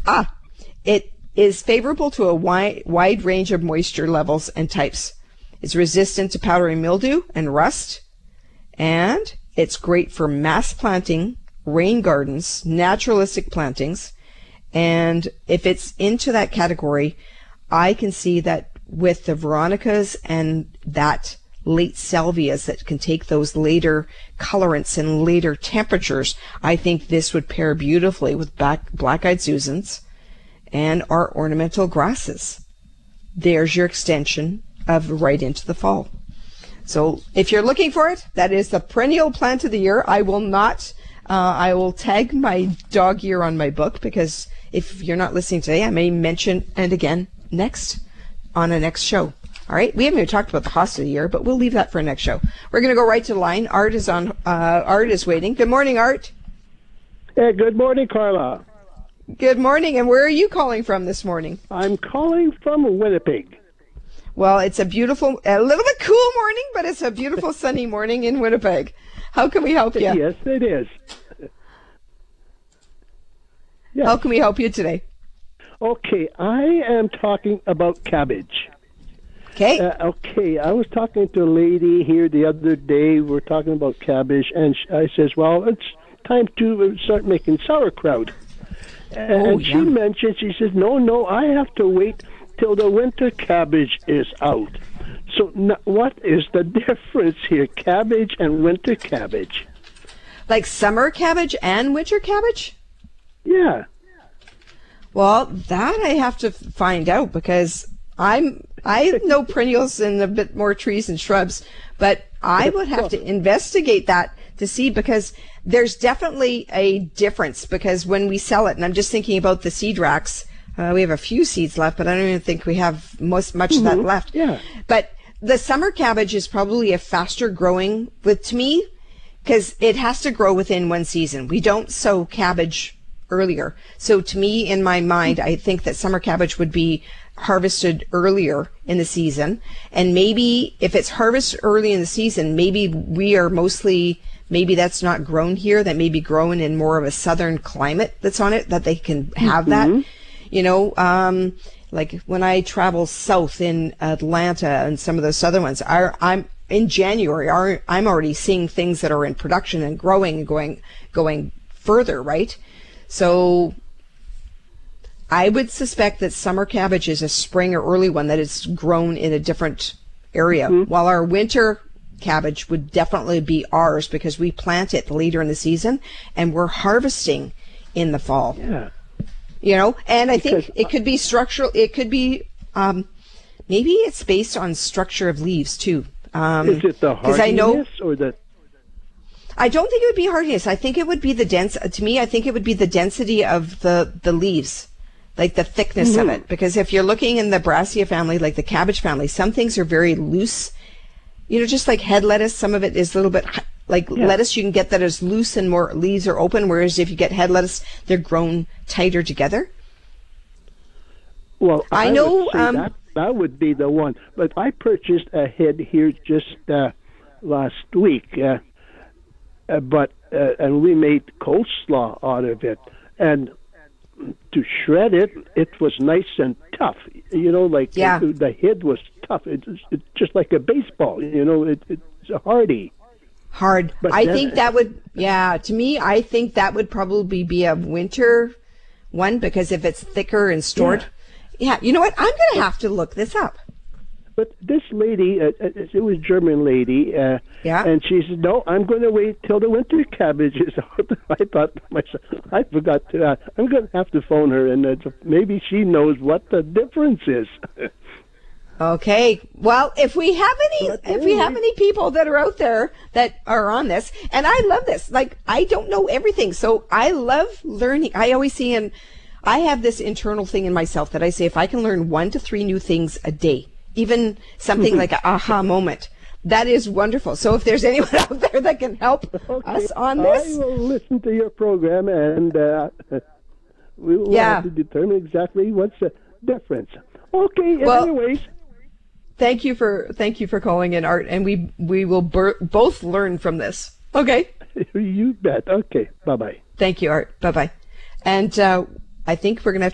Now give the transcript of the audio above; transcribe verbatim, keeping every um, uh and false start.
Ah, it is favorable to a wide, wide range of moisture levels and types. It's resistant to powdery mildew and rust, and it's great for mass planting, rain gardens, naturalistic plantings, and if it's into that category, I can see that with the Veronicas and that late salvias that can take those later colorants and later temperatures, I think this would pair beautifully with black, black-eyed Susans and our ornamental grasses. There's your extension of right into the fall. So if you're looking for it, that is the perennial plant of the year. I will not, uh, I will tag my dog ear on my book, because if you're not listening today, I may mention it again next on a next show. All right, we haven't even talked about the hosta of the year, but we'll leave that for a next show. We're going to go right to the line. Art is on. Uh, Art is waiting. Good morning, Art. Hey, good morning, Carla. Good morning, and where are you calling from this morning? I'm calling from Winnipeg. Well, it's a beautiful, a little bit cool morning, but it's a beautiful sunny morning in Winnipeg. How can we help you? Yes, it is. Yes. How can we help you today? Okay, I am talking about cabbage. Okay. Uh, okay, I was talking to a lady here the other day. We were talking about cabbage, and I says, well, it's time to start making sauerkraut. And oh, she yeah. mentioned, she says, no, no, I have to wait till the winter cabbage is out. So n- what is the difference here, cabbage and winter cabbage? Like summer cabbage and winter cabbage? Yeah. Well, that I have to find out, because I'm I know perennials and a bit more trees and shrubs, but I would have to investigate that to see, because there's definitely a difference, because when we sell it, and I'm just thinking about the seed racks, uh, we have a few seeds left, but I don't even think we have most much mm-hmm. of that left. Yeah. But the summer cabbage is probably a faster growing, with to me, because it has to grow within one season. We don't sow cabbage earlier. So to me, in my mind, I think that summer cabbage would be harvested earlier in the season. And maybe if it's harvested early in the season, maybe we are mostly, maybe that's not grown here, that may be grown in more of a southern climate that's on it, that they can have mm-hmm. that. You know, um, like when I travel south in Atlanta and some of those southern ones, I, I'm in January, are, I'm already seeing things that are in production and growing and going, going further, right? So I would suspect that summer cabbage is a spring or early one that is grown in a different area, mm-hmm. while our winter cabbage would definitely be ours, because we plant it later in the season and we're harvesting in the fall. Yeah. You know, and I because, think it could be structural, it could be, um, maybe it's based on structure of leaves too. Um, is it the hardiness I know, or the... I don't think it would be hardiness. I think it would be the dense, to me, I think it would be the density of the, the leaves, like the thickness mm-hmm. of it. Because if you're looking in the Brassica family, like the cabbage family, some things are very loose. You know, just like head lettuce, some of it is a little bit, like yeah. lettuce, you can get that as loose and more leaves are open, whereas if you get head lettuce, they're grown tighter together. Well, I, I know would say um, that, that would be the one. But I purchased a head here just uh, last week, uh, uh, but uh, and we made coleslaw out of it. And to shred it, it was nice and tough. You know, like yeah. the, the head was tough. It, it's just like a baseball. You know, it, it's a hardy. Hard. But I then, think that would, yeah, to me, I think that would probably be a winter one, because if it's thicker and stored. Yeah, yeah you know what? I'm going to have to look this up. But this lady, uh, it was a German lady, uh, yeah. and she said, no, I'm going to wait till the winter cabbage is out. I thought to myself, I forgot to, uh, I'm going to have to phone her, and uh, maybe she knows what the difference is. Okay. Well, if we have any, if we have any people that are out there that are on this, and I love this, like, I don't know everything. So I love learning. I always see, and I have this internal thing in myself that I say, if I can learn one to three new things a day, even something like an aha moment, that is wonderful. So if there's anyone out there that can help okay. us on this. I will listen to your program, and uh, we will yeah. have to determine exactly what's the difference. Okay, well, anyways. Thank you for thank you for calling in, Art, and we we will ber- both learn from this. Okay. You bet. Okay. Bye bye. Thank you, Art. Bye bye. And uh, I think we're gonna have